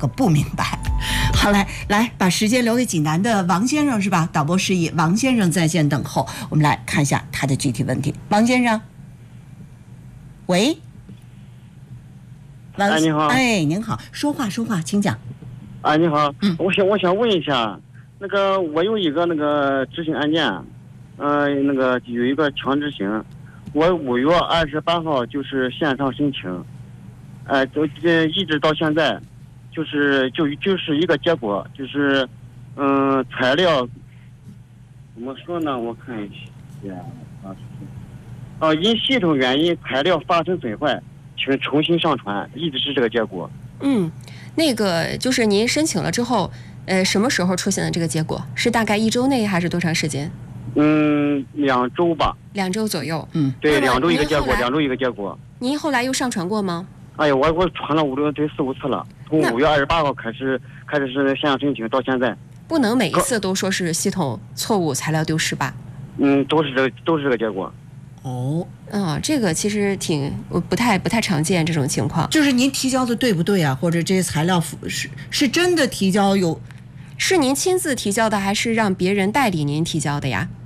个不明白。好，来，把时间留给济南的王先生是吧？导播示意，王先生在线等候，我们来看一下他的具体问题。王先生，喂， 哎，你好。 哎，您好，说话，请讲。 哎，你好。我想问一下，那个我有一个那个执行案件，那个有一个强制刑，我5月28号就是线上申请，一直到现在，就是一个结果，就是材料怎么说呢？我看一下因系统原因材料发生损坏，请重新上传，一直是这个结果。 那个就是您申请了之后，什么时候出现的这个结果？是大概1周内还是多长时间 ？2周吧。 2周左右。 对，2周一个结果，2周一个结果。 您后来又上传过吗？ 哎呀，我传了4、5次了，从5月28号开始是线上申请到现在。 不能每一次都说是系统错误材料丢失吧？ 都是这个结果。 这个其实不太常见这种情况。 就是您提交的对不对啊？或者这些材料是真的提交是您亲自提交的，还是让别人代理您提交的呀？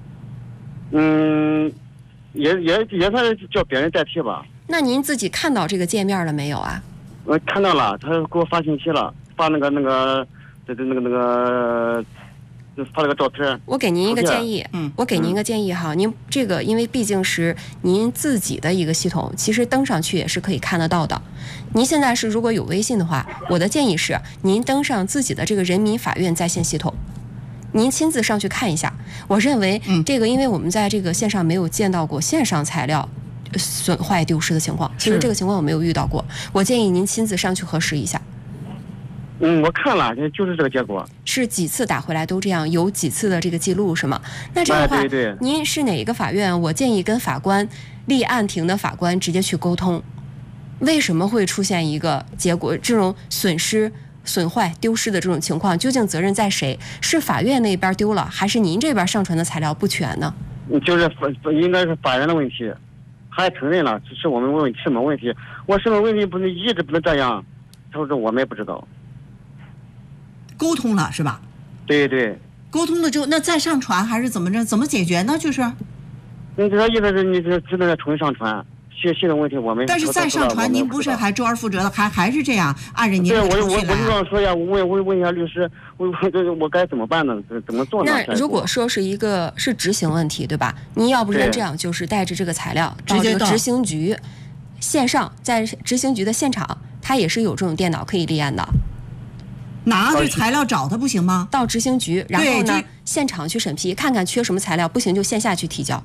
也算是叫别人代替吧。 那您自己看到这个界面了没有啊？ 我看到了，他给我发信息了，发那个发了个照片。 我给您一个建议，哈，您这个因为毕竟是您自己的一个系统，其实登上去也是可以看得到的。您现在是如果有微信的话，我的建议是您登上自己的这个人民法院在线系统，您亲自上去看一下。我认为这个，因为我们在这个线上没有见到过线上材料损坏丢失的情况，其实这个情况我没有遇到过。我建议您亲自上去核实一下。 我看了，就是这个结果。 是几次打回来都这样，有几次的这个记录是吗？那这样的话， 对， 您是哪一个法院？我建议跟法官立案庭的法官直接去沟通，为什么会出现一个结果这种损失、损坏、丢失的这种情况？究竟责任在谁？是法院那边丢了，还是您这边上传的材料不全呢？ 就是应该是法院的问题，他也承认了是我们什么问题？我什么问题不能一直不能这样？他说我们也不知道。 沟通了是吧？ 对， 沟通了之后，那再上传还是怎么着？怎么解决呢？就是， 你这意思是你只能重新上传，系统问题我们。 但是再上传，您不是还周而复折的，还是这样按着您的程序来？ 对，我就这样说呀，我问一下律师，我该怎么办呢？怎么做呢？ 那如果说是执行问题，对吧？您要不然这样，就是带着这个材料到这个执行局线上，在执行局的现场，它也是有这种电脑可以立案的。 拿着材料找他不行吗？ 到执行局，然后呢，现场去审批，看看缺什么材料，不行就线下去提交。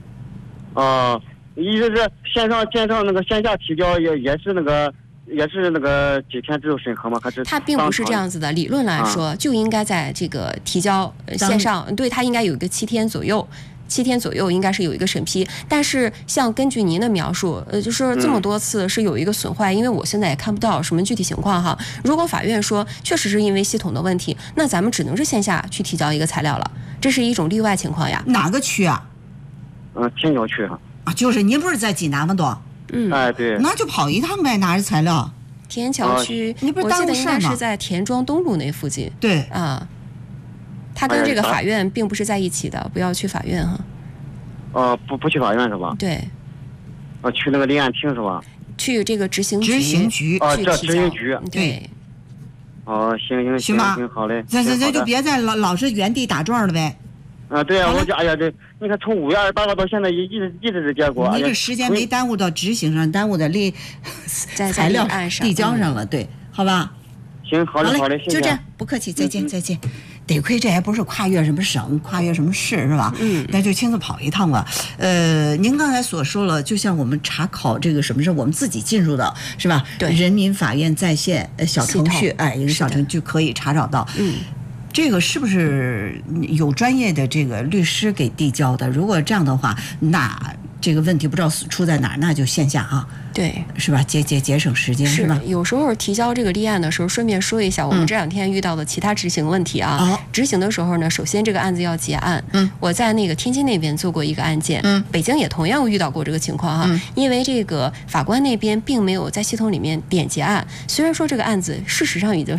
意思是线上那个线下提交也是那个几天之后审核吗？还是？ 它并不是这样子的，理论来说就应该在这个提交线上，对，它应该有一个7天左右应该是有一个审批，但是像根据您的描述，就是这么多次是有一个损坏，因为我现在也看不到什么具体情况哈。如果法院说确实是因为系统的问题，那咱们只能是线下去提交一个材料了，这是一种例外情况呀。 哪个区啊？ 天桥区就是您不是在济南吗？都。 对。 那就跑一趟呗，拿着材料。 天桥区， 你不是耽误事吗？ 我记得应该是在田庄东路那附近。 对啊。它跟这个法院并不是在一起的，不要去法院哈。 不去法院是吧？ 对。 去那个立案厅是吧？ 去这个执行局。 执行局。 这执行局。 对。 行吧， 好嘞。 咱就别再老是原地打转了呗。 对啊，我就这，你看从5月28号到现在一直是结果。 你这时间没耽误到执行上，耽误在材料递交上了，对，好吧？ 行，好嘞，谢谢。 就这样，不客气，再见。得亏这还不是跨越什么省，跨越什么市，是吧？那就亲自跑一趟吧。您刚才所说了，就像我们查考这个什么是我们自己进入的，是吧？ 对， 人民法院在线小程序，一个小程序可以查找到。这个是不是有专业的这个律师给递交的？如果这样的话，那这个问题不知道出在哪儿，那就线下啊。 对， 是吧？节省时间是吧？ 有时候提交这个立案的时候，顺便说一下我们这2天遇到的其他执行问题啊。执行的时候呢，首先这个案子要结案。我在那个天津那边做过一个案件，北京也同样遇到过这个情况哈。因为这个法官那边并没有在系统里面点结案，虽然说这个案子事实上已经